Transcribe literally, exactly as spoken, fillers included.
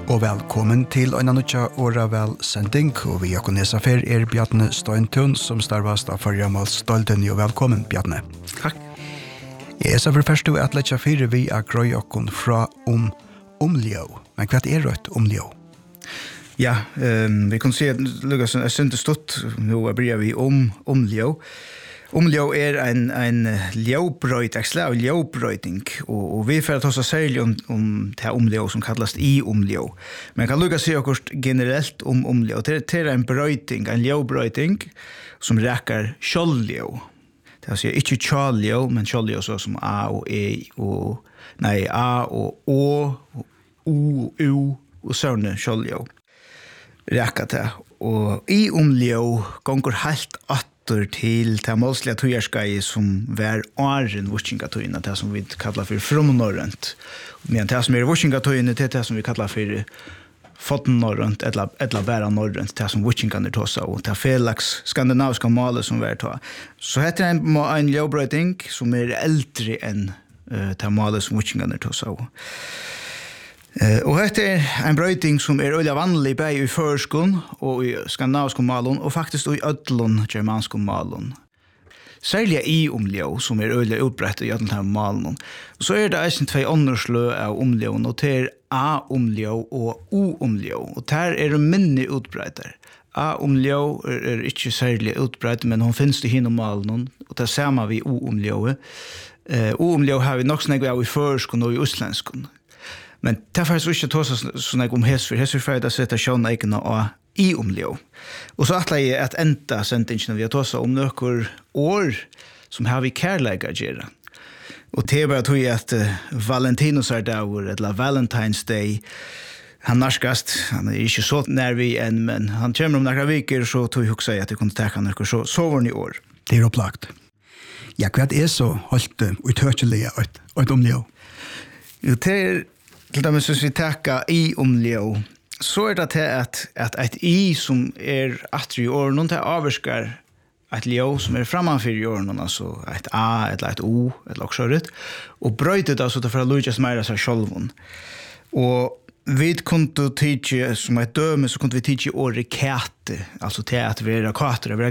Og velkommen til en nødja åra vel sending, og vi akkur nesa fer er Bjarne Støyntun, som starvast av forrige mål Stolten, og velkommen, Bjarne. Takk. Jeg er så for først og at letja fire vi er grøy okkon fra om omljø. Men hva er rødt omljø? Ja, um, vi kan se at Lukas er syntes stått, nå bryr vi om omljø. Omljø er en, en ljøbrøyt, en slag av ljøbrøyting, og, og vi får ta oss særlig om, om det omljø som kallas i omljø. Men jeg kan lukka si akkurat generelt om omljø. Det, det er en brøyting, en ljøbrøyting, som rekker kjolljø. Det er altså ikke kjolljø, men kjolljø så som A og E, og, nei, A og Å, og O og U, og sånne kjolljø. Rekker det. Og i omljø gonger helt at til det målslige tøyerskeie som var åren vurskingatøyene, det som vi kallar for fromnorrent. Men det som er vurskingatøyene, det er det som vi kallar for fotnorrent, eller, eller bæra norrent, det som vurskinganer tåsa, og det er felaks skandinaviska maler som vi er tåa. Så heter det en, en ljøbrøyting som er eldre enn uh, det maler som vurskinganer tåsa. Uh, og dette er en brøyting som er øyla vanlig både i førskon og i skandinavisk malen, og faktisk i ødlun germansk malen. Særlig i omljø, som er øyla utbrett i ødlun malen. Så er det eisen tvei ånderslø av omljø, og det er A-omljø og O-omljø, og der er det minne utbretter. A-omljø er, er ikke særlig utbrett, men hun finnes det hinnom malen, og det ser vi i O-omljøet. Uh, O-omljø har vi nok snakket av i førskon og i østlendskon. Men det er faktisk ikke tås sånn jeg om hesfer. Hesfer for å sette sjån eikene av i omljø. Og så atler jeg at enda sendingene vi har tås om noen år som har vi kærleika gjøre. Og det er bare tog at uh, Valentinos er dager, eller Valentine's Day, han narskast, han er ikke så nær vi enn, men han kommer om noen viker, så tog jeg også at jeg kunne ta noen, så, så var han i år. Det er opplagt. Ja, hva er så holdt uttøkelig og omljø? Jo, det er til dømes hvis vi takker i omljø, så er det til at, at et i som er atri i åren, noen til avvarskar et ljø som er frammanfyr i åren, altså et A, eller et O, eller også rett, og brøytet altså til for å lujast meira seg sjolvun. Og vi kunne tidsi, som et døme, så kunne vi tidsi året kæte, altså til at vi er kæter,